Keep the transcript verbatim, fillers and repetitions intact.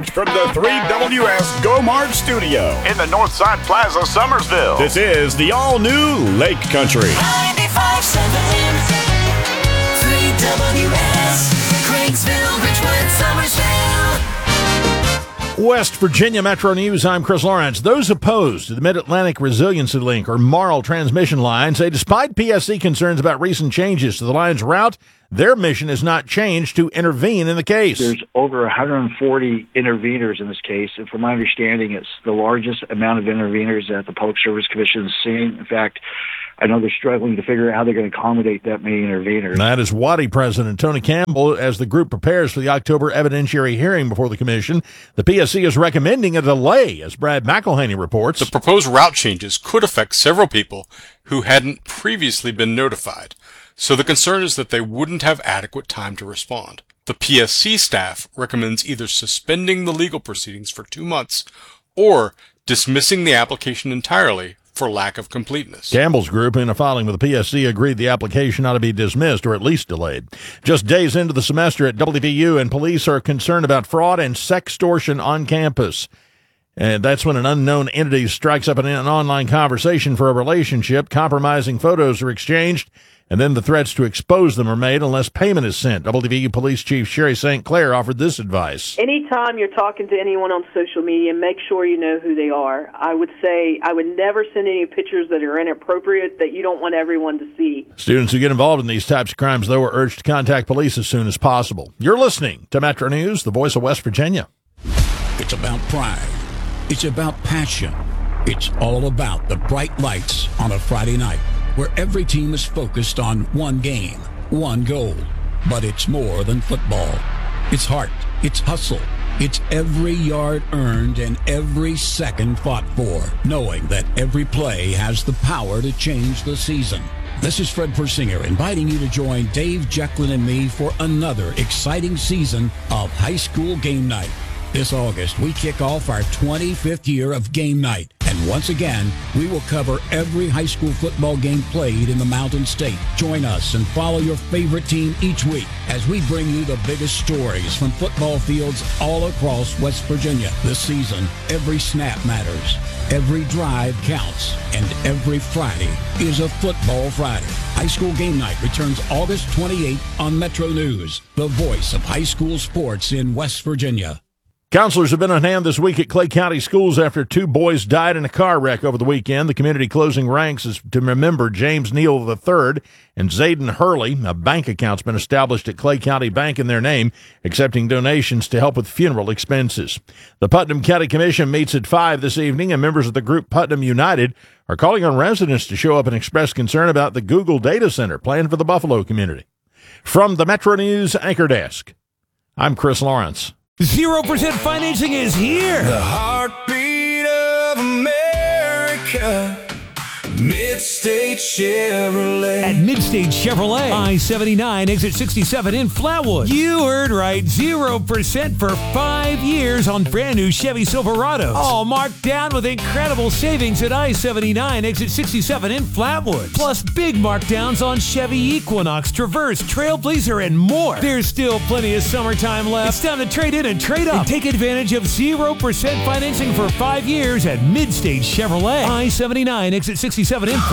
Direct from the three W S Go Mart studio in the Northside Plaza, Summersville. This is the all-new Lake Country. ninety-five seven three W S, Craigsville, Richwood, Summersville. West Virginia Metro News, I'm Chris Lawrence. Those opposed to the Mid-Atlantic Resiliency Link or MARL transmission line say despite P S C concerns about recent changes to the line's route, their mission has not changed to intervene in the case. There's over one hundred forty interveners in this case, and from my understanding, it's the largest amount of interveners that the Public Service Commission has seen. In fact, I know they're struggling to figure out how they're going to accommodate that many interveners. That is W A D I President Tony Campbell. As the group prepares for the October evidentiary hearing before the commission, the P S C is recommending a delay, as Brad McElhaney reports. The proposed route changes could affect several people who hadn't previously been notified, so the concern is that they wouldn't have adequate time to respond. The P S C staff recommends either suspending the legal proceedings for two months or dismissing the application entirely for lack of completeness. Campbell's group, in a filing with the P S C, agreed the application ought to be dismissed or at least delayed. Just days into the semester at W V U, and police are concerned about fraud and sextortion on campus. And that's when an unknown entity strikes up an, an online conversation for a relationship. Compromising photos are exchanged, and then the threats to expose them are made unless payment is sent. W V U Police Chief Sherry Saint Clair offered this advice. Anytime you're talking to anyone on social media, make sure you know who they are. I would say I would never send any pictures that are inappropriate that you don't want everyone to see. Students who get involved in these types of crimes, though, are urged to contact police as soon as possible. You're listening to Metro News, the voice of West Virginia. It's about pride. It's about passion. It's all about the bright lights on a Friday night, where every team is focused on one game, one goal. But it's more than football. It's heart, it's hustle, it's every yard earned and every second fought for, knowing that every play has the power to change the season. This is Fred Persinger inviting you to join Dave Jecklin and me for another exciting season of High School Game Night. This August, we kick off our twenty-fifth year of Game Night. And once again, we will cover every high school football game played in the Mountain State. Join us and follow your favorite team each week as we bring you the biggest stories from football fields all across West Virginia. This season, every snap matters, every drive counts, and every Friday is a football Friday. High School Game Night returns August twenty-eighth on Metro News, the voice of high school sports in West Virginia. Counselors have been on hand this week at Clay County Schools after two boys died in a car wreck over the weekend. The community closing ranks is to remember James Neal the third and Zayden Hurley. A bank account's been established at Clay County Bank in their name, accepting donations to help with funeral expenses. The Putnam County Commission meets at five this evening, and members of the group Putnam United are calling on residents to show up and express concern about the Google data center planned for the Buffalo community. From the Metro News Anchor Desk, I'm Chris Lawrence. zero percent financing is here. The heartbeat of America. Midstate Chevrolet. At Midstate Chevrolet, I seventy-nine, exit sixty-seven in Flatwood. You heard right, zero percent for five years on brand new Chevy Silverados. All marked down with incredible savings at I seventy-nine, exit sixty-seven in Flatwood. Plus big markdowns on Chevy Equinox, Traverse, Trailblazer, and more. There's still plenty of summertime left. It's time to trade in and trade up. And take advantage of zero percent financing for five years at Midstate Chevrolet. I seventy-nine, exit sixty-seven in